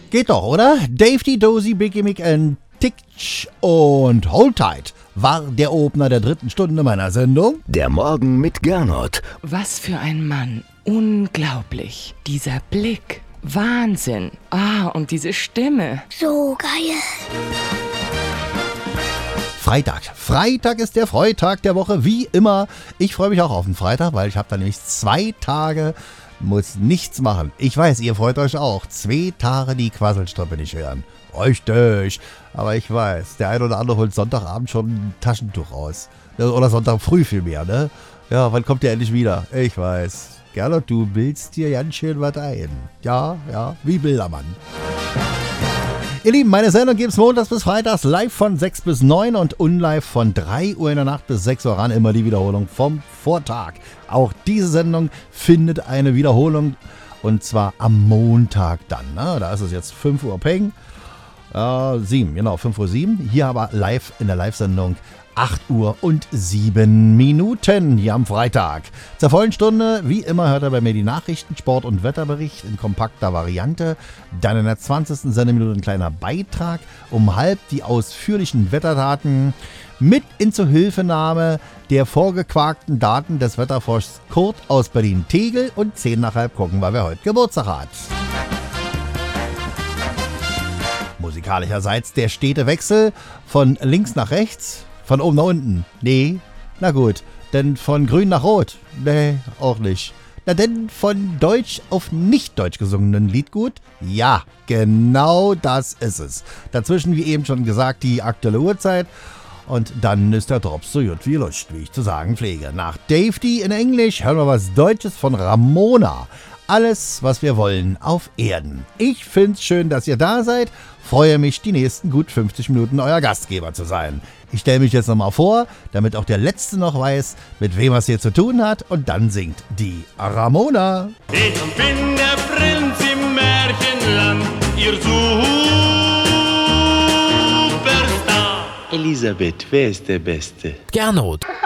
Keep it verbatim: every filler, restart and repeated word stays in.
Geht doch, oder? Dave D, Dozy, Biggie Mick and Titch und Hold Tight war der Opener der dritten Stunde meiner Sendung. Der Morgen mit Gernot. Was für ein Mann. Unglaublich. Dieser Blick. Wahnsinn. Ah, und diese Stimme. So geil. Freitag. Freitag ist der Freitag der Woche, wie immer. Ich freue mich auch auf den Freitag, weil ich habe da nämlich zwei Tage, muss nichts machen. Ich weiß, ihr freut euch auch. Zwei Tage die Quasselstrippe nicht hören. Richtig. Aber ich weiß, der eine oder andere holt Sonntagabend schon ein Taschentuch raus. Oder Sonntag früh vielmehr, ne? Ja, wann kommt der endlich wieder? Ich weiß. Gernot, du bildest dir ganz schön was ein. Ja, ja, wie Bildermann. Ihr Lieben, meine Sendung gibt es montags bis freitags live von sechs bis neun und unlive von drei Uhr in der Nacht bis sechs Uhr ran. Immer die Wiederholung vom Vortag. Auch diese Sendung findet eine Wiederholung und zwar am Montag dann. Ne? Da ist es jetzt fünf Uhr Peng. Äh, sieben, genau, fünf Uhr sieben. Hier aber live in der Live-Sendung acht Uhr und sieben Minuten hier am Freitag. Zur vollen Stunde, wie immer, hört ihr bei mir die Nachrichten, Sport- und Wetterbericht in kompakter Variante. Dann in der zwanzigsten Sendeminute ein kleiner Beitrag. Um halb die ausführlichen Wetterdaten mit Inzuhilfenahme der vorgequakten Daten des Wetterforschers Kurt aus Berlin-Tegel und zehn nach halb gucken, weil wer heute Geburtstag hat. Musikalischerseits der stete Wechsel von links nach rechts. Von oben nach unten? Nee. Na gut. Denn von grün nach rot? Nee, auch nicht. Na denn von deutsch auf nicht deutsch gesungenen Liedgut? Ja, genau das ist es. Dazwischen, wie eben schon gesagt, die aktuelle Uhrzeit. Und dann ist der Drops so gut wie Lust, wie ich zu sagen pflege. Nach Dave D in Englisch hören wir was Deutsches von Ramona. Alles, was wir wollen auf Erden. Ich find's schön, dass ihr da seid. Freue mich, die nächsten gut fünfzig Minuten euer Gastgeber zu sein. Ich stelle mich jetzt nochmal vor, damit auch der Letzte noch weiß, mit wem er es hier zu tun hat. Und dann singt die Ramona. Ich bin der Prinz im Märchenland, ihr Superstar. Elisabeth, wer ist der Beste? Gernot.